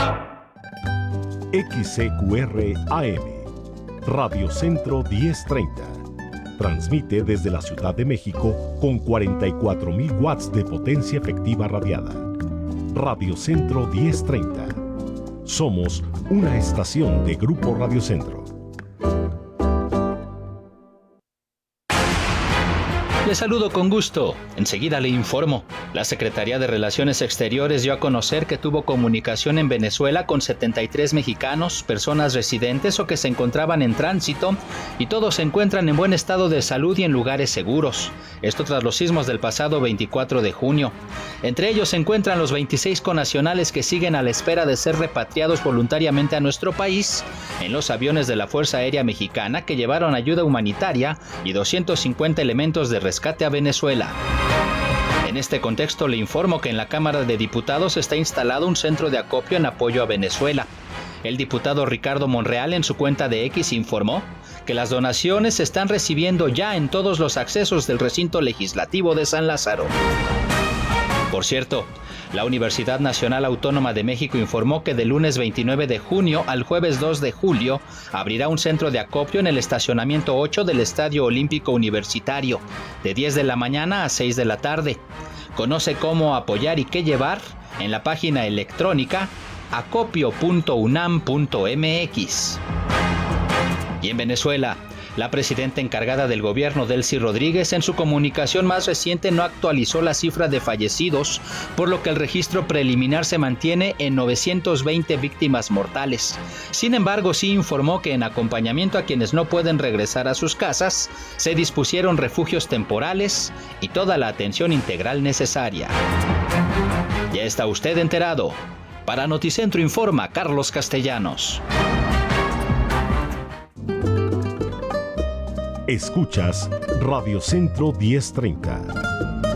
XCQR AM, Radio Centro 1030. Transmite desde la Ciudad de México con 44,000 watts de potencia efectiva radiada. Radio Centro 1030. Somos una estación de Grupo Radio Centro. Le saludo con gusto. Enseguida le informo. La Secretaría de Relaciones Exteriores dio a conocer que tuvo comunicación en Venezuela con 73 mexicanos, personas residentes o que se encontraban en tránsito, y todos se encuentran en buen estado de salud y en lugares seguros. Esto tras los sismos del pasado 24 de junio. Entre ellos se encuentran los 26 connacionales que siguen a la espera de ser repatriados voluntariamente a nuestro país en los aviones de la Fuerza Aérea Mexicana que llevaron ayuda humanitaria y 250 elementos de rescate a Venezuela. En este contexto le informo que en la Cámara de Diputados está instalado un centro de acopio en apoyo a Venezuela. El diputado Ricardo Monreal en su cuenta de X informó que las donaciones se están recibiendo ya en todos los accesos del recinto legislativo de San Lázaro. Por cierto, la Universidad Nacional Autónoma de México informó que del lunes 29 de junio al jueves 2 de julio abrirá un centro de acopio en el estacionamiento 8 del Estadio Olímpico Universitario, de 10 de la mañana a 6 de la tarde. Conoce cómo apoyar y qué llevar en la página electrónica acopio.unam.mx. Y en Venezuela, la presidenta encargada del gobierno, Delcy Rodríguez, en su comunicación más reciente no actualizó la cifra de fallecidos, por lo que el registro preliminar se mantiene en 920 víctimas mortales. Sin embargo, sí informó que en acompañamiento a quienes no pueden regresar a sus casas, se dispusieron refugios temporales y toda la atención integral necesaria. Ya está usted enterado. Para Noticentro informa Carlos Castellanos. Escuchas Radio Centro 1030.